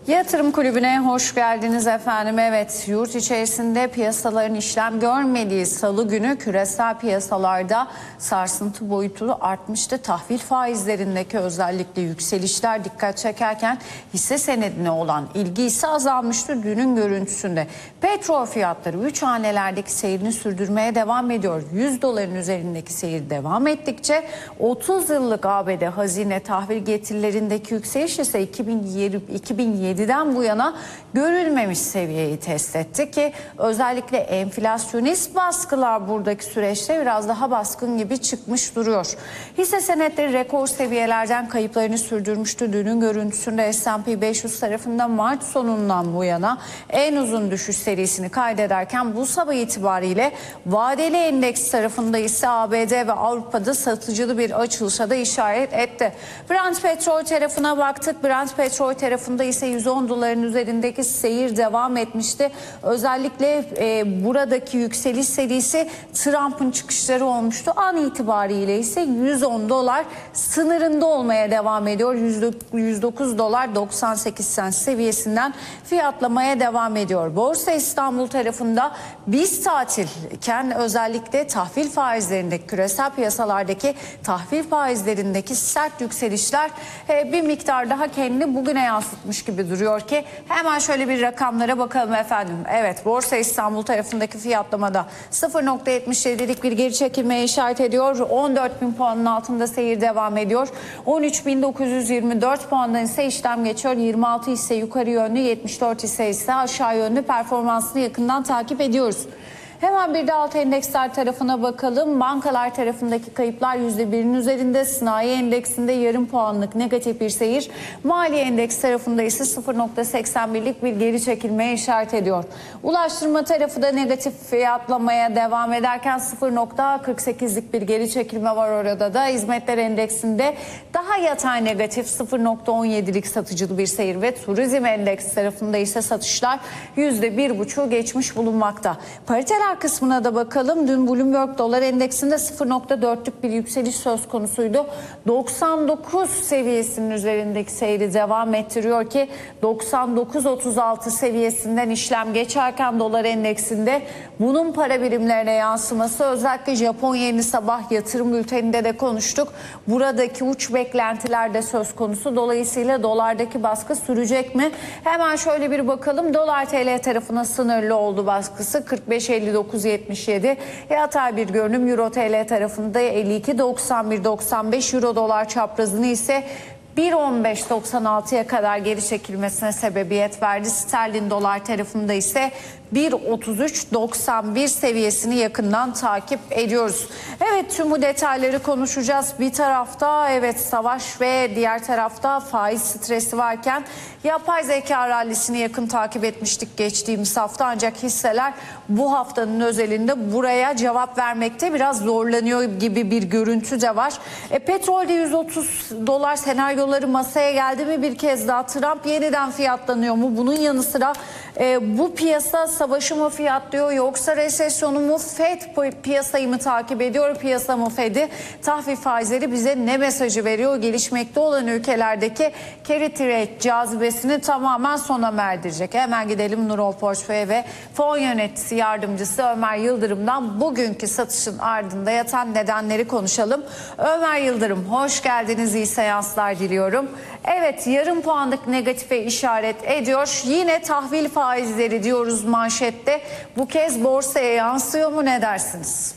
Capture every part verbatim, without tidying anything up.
Yatırım Kulübü'ne hoş geldiniz efendim. Evet, yurt içerisinde piyasaların işlem görmediği salı günü küresel piyasalarda sarsıntı boyutu artmıştı. Tahvil faizlerindeki özellikle yükselişler dikkat çekerken hisse senedine olan ilgi ise azalmıştı dünün görüntüsünde. Petrol fiyatları üç hanelerdeki seyrini sürdürmeye devam ediyor. yüz doların üzerindeki seyir devam ettikçe otuz yıllık A B D hazine tahvil getirilerindeki yükseliş ise iki bin yediden bu yana görülmemiş seviyeyi test etti ki özellikle enflasyonist baskılar buradaki süreçte biraz daha baskın gibi çıkmış duruyor. Hisse senetleri rekor seviyelerden kayıplarını sürdürmüştü. Dünün görüntüsünde S and P beş yüz tarafında Mart sonundan bu yana en uzun düşüş serisini kaydederken bu sabah itibariyle vadeli endeks tarafında ise A B D ve Avrupa'da satıcılı bir açılışa da işaret etti. Brent petrol tarafına baktık. Brent petrol tarafında ise yüz on doların üzerindeki seyir devam etmişti. Özellikle e, buradaki yükseliş serisi Trump'ın çıkışları olmuştu. An itibariyle ise yüz on dolar sınırında olmaya devam ediyor. yüz dokuz dolar doksan sekiz sent seviyesinden fiyatlamaya devam ediyor. Borsa İstanbul tarafında biz tatilken özellikle tahvil faizlerindeki küresel piyasalardaki tahvil faizlerindeki sert yükselişler e, bir miktar daha kendini bugüne yansıtmış gibi duruyor ki hemen şöyle bir rakamlara bakalım efendim. Evet, Borsa İstanbul tarafındaki fiyatlamada sıfır nokta yetmiş yedilik bir geri çekilmeye işaret ediyor. on dört bin puanın altında seyir devam ediyor. on üç bin dokuz yüz yirmi dört puandan ise işlem geçiyor. yirmi altı hisse yukarı yönlü, yetmiş dört hisse ise aşağı yönlü performansını yakından takip ediyoruz. Hemen bir de alt endeksler tarafına bakalım. Bankalar tarafındaki kayıplar yüzde birin üzerinde. Sanayi endeksinde yarım puanlık negatif bir seyir. Mali endeks tarafında ise sıfır nokta seksen birlik bir geri çekilmeye işaret ediyor. Ulaştırma tarafı da negatif fiyatlamaya devam ederken sıfır nokta kırk sekizlik bir geri çekilme var orada da. Hizmetler endeksinde daha yatay negatif sıfır nokta on yedilik satıcılı bir seyir ve turizm endeks tarafında ise satışlar yüzde bir buçuğu geçmiş bulunmakta. Pariteler kısmına da bakalım. Dün Bloomberg dolar endeksinde sıfır nokta dörtlük bir yükseliş söz konusuydu. doksan dokuz seviyesinin üzerindeki seyri devam ettiriyor ki doksan dokuz otuz altı seviyesinden işlem geçerken dolar endeksinde bunun para birimlerine yansıması özellikle Japon yeni sabah yatırım bülteninde de konuştuk. Buradaki uç beklentiler de söz konusu. Dolayısıyla dolardaki baskı sürecek mi? Hemen şöyle bir bakalım. Dolar T L tarafına sınırlı oldu baskısı. kırk beş elli dokuz yetmiş yedi. Yatay bir görünüm Euro T L tarafında elli iki doksan bir doksan beş, Euro dolar çaprazını ise bir on beş doksan altıya kadar geri çekilmesine sebebiyet verdi. Sterlin dolar tarafında ise bir otuz üç doksan bir seviyesini yakından takip ediyoruz. Evet, tüm bu detayları konuşacağız. Bir tarafta evet savaş ve diğer tarafta faiz stresi varken yapay zeka rallisini yakın takip etmiştik geçtiğimiz hafta. Ancak hisseler bu haftanın özelinde buraya cevap vermekte biraz zorlanıyor gibi bir görüntü de var. E, petrolde yüz otuz dolar senaryoları masaya geldi mi bir kez daha? Trump yeniden fiyatlanıyor mu? Bunun yanı sıra e, bu piyasa savaşı mı fiyatlıyor yoksa resesyonu mu? Fed piyasayı mı takip ediyor? Piyasa mı Fed'i? Tahvil faizleri bize ne mesajı veriyor? Gelişmekte olan ülkelerdeki carry trade cazibesini tamamen sona mı erdirecek? Hemen gidelim Nurol Portföy ve Fon Yöneticisi Yardımcısı Ömer Yıldırım'dan bugünkü satışın ardında yatan nedenleri konuşalım. Ömer Yıldırım, hoş geldiniz. İyi seanslar diliyorum. Evet, yarım puanlık negatife işaret ediyor. Yine tahvil faizleri diyoruz manşette. Bu kez borsaya yansıyor mu, ne dersiniz?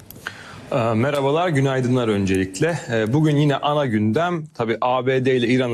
Merhabalar, günaydınlar öncelikle. Bugün yine ana gündem tabii A B D ile İran